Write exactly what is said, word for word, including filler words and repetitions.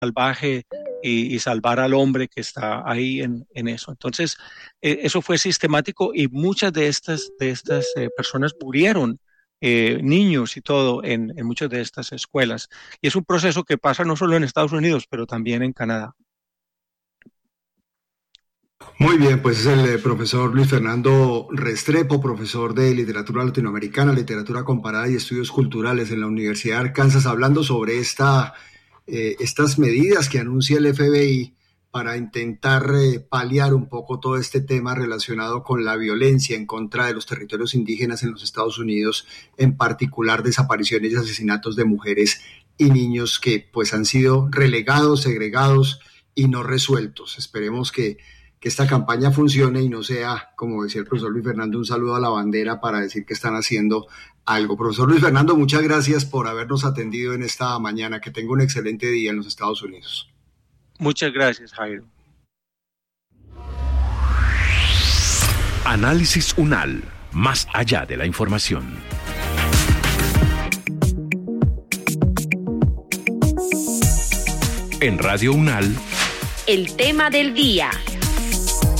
salvaje y, y salvar al hombre que está ahí en, en eso. Entonces, eh, eso fue sistemático y muchas de estas, de estas eh, personas murieron, eh, niños y todo, en, en muchas de estas escuelas. Y es un proceso que pasa no solo en Estados Unidos, pero también en Canadá. Muy bien, pues es el eh, profesor Luis Fernando Restrepo, profesor de literatura latinoamericana, literatura comparada y estudios culturales en la Universidad de Arkansas, hablando sobre esta, eh, estas medidas que anuncia el F B I para intentar eh, paliar un poco todo este tema relacionado con la violencia en contra de los territorios indígenas en los Estados Unidos, en particular desapariciones y asesinatos de mujeres y niños que pues han sido relegados, segregados y no resueltos. Esperemos que que esta campaña funcione y no sea, como decía el profesor Luis Fernando, un saludo a la bandera para decir que están haciendo algo. Profesor Luis Fernando, muchas gracias por habernos atendido en esta mañana. Que tenga un excelente día en los Estados Unidos. Muchas gracias, Jairo. Análisis UNAL, más allá de la información. En Radio UNAL, el tema del día.